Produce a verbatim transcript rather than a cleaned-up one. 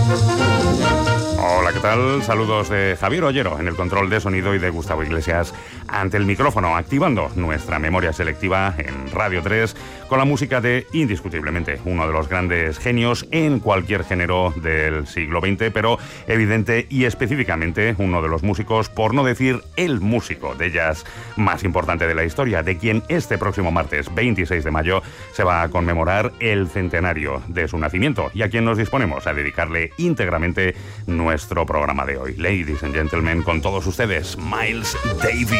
Hola, ¿qué tal? Saludos de Javier Ollero en el control de sonido y de Gustavo Iglesias ante el micrófono, activando nuestra memoria selectiva en Radio tres con la música de, indiscutiblemente, uno de los grandes genios en cualquier género del siglo veinte, pero evidente y específicamente uno de los músicos, por no decir el músico de jazz más importante de la historia, de quien este próximo martes veintiséis de mayo se va a conmemorar el centenario de su nacimiento y a quien nos disponemos a dedicarle íntegramente nuestro programa de hoy. Ladies and gentlemen, con todos ustedes, Miles Davis.